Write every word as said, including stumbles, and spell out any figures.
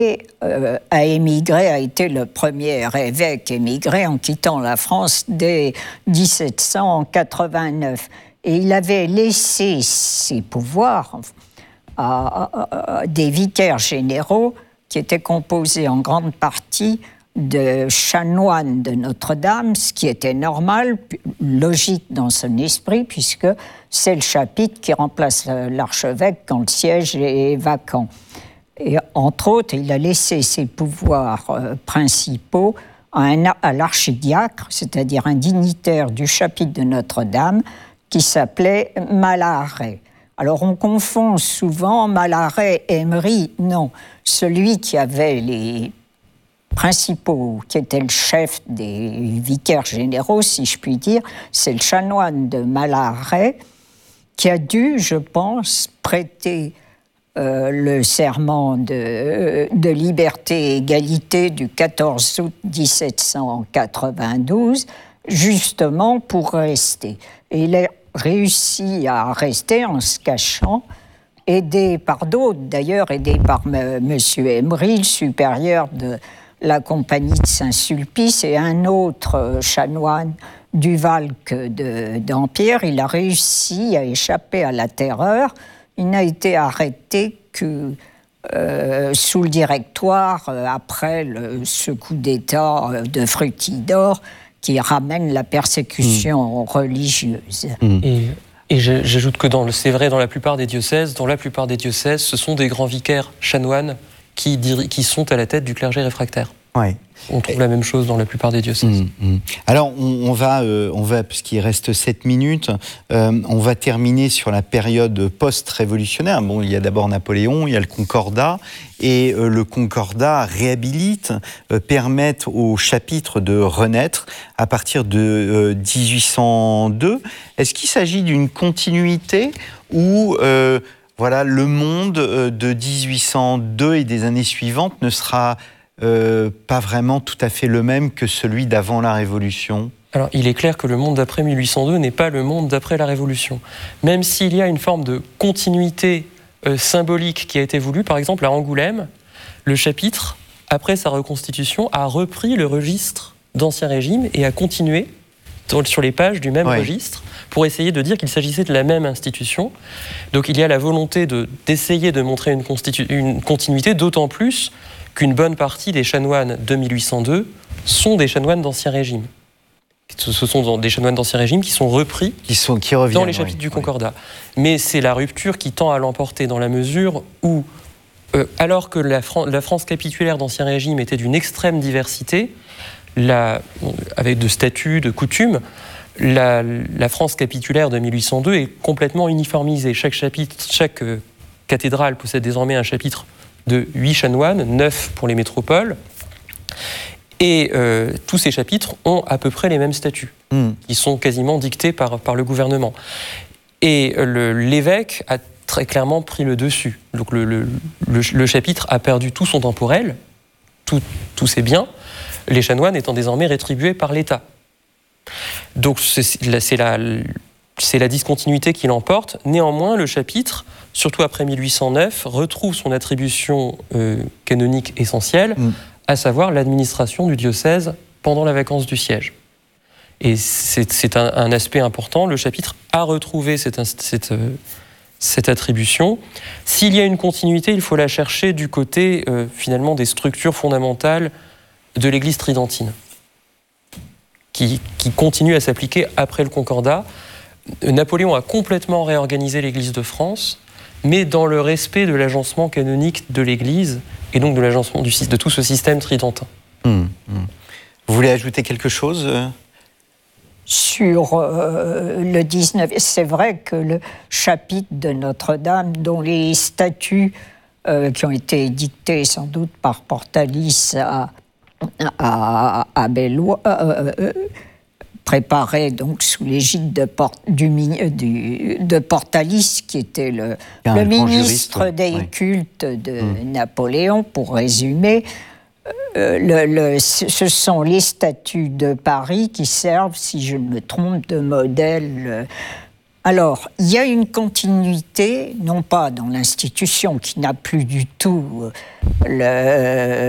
Et, euh, a émigré, a été le premier évêque émigré en quittant la France dès dix-sept cent quatre-vingt-neuf. Et il avait laissé ses pouvoirs à, à, à des vicaires généraux qui étaient composés en grande partie de chanoines de Notre-Dame, ce qui était normal, logique dans son esprit, puisque c'est le chapitre qui remplace l'archevêque quand le siège est vacant. Et entre autres, il a laissé ses pouvoirs euh, principaux à, un, à l'archidiacre, c'est-à-dire un dignitaire du chapitre de Notre-Dame, qui s'appelait Malaret. Alors on confond souvent Malaret et Emery. Non, celui qui avait les principaux, qui était le chef des vicaires généraux, si je puis dire, c'est le chanoine de Malaret, qui a dû, je pense, prêter Euh, le serment de, de liberté et égalité du quatorze août dix-sept cent quatre-vingt-douze, justement pour rester. Et il a réussi à rester en se cachant, aidé par d'autres, d'ailleurs aidé par M. Emery, le supérieur de la compagnie de Saint-Sulpice, et un autre chanoine du Valque de, d'Empire. Il a réussi à échapper à la terreur. Il n'a été arrêté que euh, sous le Directoire, euh, après le, ce coup d'État euh, de Fructidor, qui ramène la persécution mmh. religieuse. Mmh. Et, et j'ajoute que dans le, c'est vrai dans la plupart des diocèses, dans la plupart des diocèses, ce sont des grands vicaires chanoines qui, qui sont à la tête du clergé réfractaire. Ouais. On trouve la même chose dans la plupart des diocèses. Mmh, mmh. Alors, on, on va, euh, on va, puisqu'il reste sept minutes, euh, on va terminer sur la période post-révolutionnaire. Bon, il y a d'abord Napoléon, il y a le Concordat, et euh, le Concordat réhabilite, euh, permet au chapitre de renaître à partir de euh, dix-huit cent deux. Est-ce qu'il s'agit d'une continuité ou euh, voilà, le monde de dix-huit cent deux et des années suivantes ne sera Euh, pas vraiment tout à fait le même que celui d'avant la Révolution? Alors, il est clair que le monde d'après mille huit cent deux n'est pas le monde d'après la Révolution. Même s'il y a une forme de continuité euh, symbolique qui a été voulue, par exemple à Angoulême, le chapitre, après sa reconstitution, a repris le registre d'Ancien Régime et a continué dans, sur les pages du même ouais. registre pour essayer de dire qu'il s'agissait de la même institution. Donc il y a la volonté de, d'essayer de montrer une, constitu- une continuité, d'autant plus qu'une bonne partie des chanoines de mille huit cent deux sont des chanoines d'Ancien Régime. Ce sont des chanoines d'Ancien Régime qui sont repris qui sont, qui reviennent, dans les chapitres oui, du Concordat. Oui. Mais c'est la rupture qui tend à l'emporter dans la mesure où, euh, alors que la, Fran- la France capitulaire d'Ancien Régime était d'une extrême diversité, la, avec de statuts, de coutumes, la, la France capitulaire de mille huit cent deux est complètement uniformisée. Chaque chapitre, chaque euh, cathédrale possède désormais un chapitre de huit chanoines, neuf pour les métropoles. Et euh, tous ces chapitres ont à peu près les mêmes statuts, mmh. qui sont quasiment dictés par, par le gouvernement. Et le, l'évêque a très clairement pris le dessus. Donc le, le, le, le chapitre a perdu tout son temporel, tout, tous ses biens, les chanoines étant désormais rétribués par l'État. Donc c'est, c'est, la, c'est la discontinuité qui l'emporte. Néanmoins, le chapitre, surtout après mille huit cent neuf, retrouve son attribution euh, canonique essentielle, mmh. à savoir l'administration du diocèse pendant la vacance du siège. Et c'est, c'est un, un aspect important. Le chapitre a retrouvé cette, cette, cette attribution. S'il y a une continuité, il faut la chercher du côté, euh, finalement, des structures fondamentales de l'Église tridentine, qui, qui continuent à s'appliquer après le Concordat. Napoléon a complètement réorganisé l'Église de France, mais dans le respect de l'agencement canonique de l'Église et donc de l'agencement du, de tout ce système tridentin. Mmh, mmh. Vous voulez ajouter quelque chose ? Sur euh, le dix-neuvième, c'est vrai que le chapitre de Notre-Dame, dont les statuts euh, qui ont été édictés sans doute par Portalis à, à, à Bellois, euh, euh, préparé donc sous l'égide de, Port, du, du, de Portalis, qui était le, le ministre juriste, des ouais. cultes de mmh. Napoléon, pour résumer. Euh, le, le, ce sont les statuts de Paris qui servent, si je ne me trompe, de modèle Alors, il y a une continuité, non pas dans l'institution qui n'a plus du tout le,